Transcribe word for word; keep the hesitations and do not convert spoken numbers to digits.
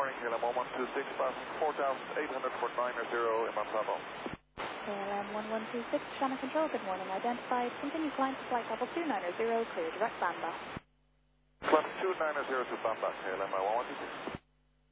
bearing K L M one one two six, passing four thousand eight hundred for niner zero in Montano. K L M one one two six, Channel Control, good morning. Identified. Continue climb to flight level two niner zero, clear direct Bamba. Climb two niner zero to Bamba, K L M one one two six.